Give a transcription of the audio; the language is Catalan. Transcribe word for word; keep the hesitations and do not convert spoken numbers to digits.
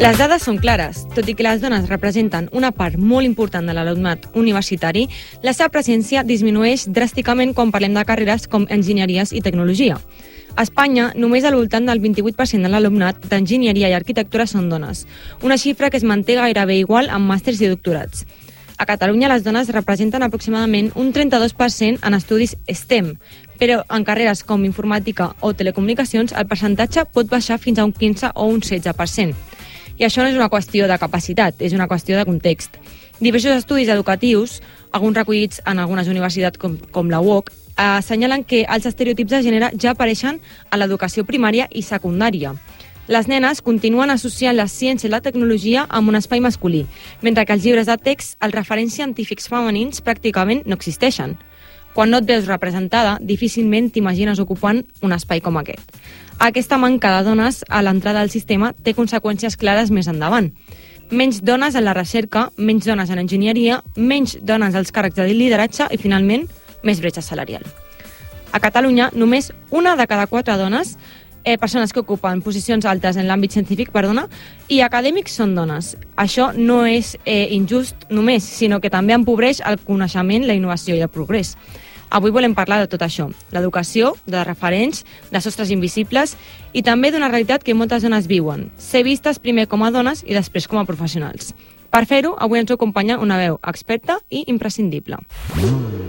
Les dades són clares. Tot i que les dones representen una part molt important de l'alumnat universitari, la seva presència disminueix dràsticament quan parlem de carreres com enginyeries i tecnologia. A Espanya, només al voltant del vint-i-vuit per cent de l'alumnat d'enginyeria i arquitectura són dones, una xifra que es manté gairebé igual amb màsters i doctorats. A Catalunya, les dones representen aproximadament un trenta-dos per cent en estudis STEM, però en carreres com informàtica o telecomunicacions el percentatge pot baixar fins a un quinze o un setze per cent. I això no és una qüestió de capacitat, és una qüestió de context. Diversos estudis educatius, alguns recollits en algunes universitats com, com la U O C, assenyalen que els estereotips de gènere ja apareixen a l'educació primària i secundària. Les nenes continuen associant la ciència i la tecnologia amb un espai masculí, mentre que els llibres de text, els referents científics femenins pràcticament no existeixen. Quan no et veus representada, difícilment t'imagines ocupant un espai com aquest. Aquesta manca de dones a l'entrada del sistema té conseqüències clares més endavant. Menys dones en la recerca, menys dones en enginyeria, menys dones als càrrecs de lideratge i, finalment, més bretxa salarial. A Catalunya, només una de cada quatre dones, eh, persones que ocupen posicions altes en l'àmbit científic, perdona, i acadèmics són dones. Això no és eh, injust només, sinó que també empobreix el coneixement, la innovació i el progrés. Avui volem parlar de tot això, l'educació, de referents, de sostres invisibles i també d'una realitat que moltes dones viuen, ser vistes primer com a dones i després com a professionals. Per fer-ho, avui ens acompanya una veu experta i imprescindible.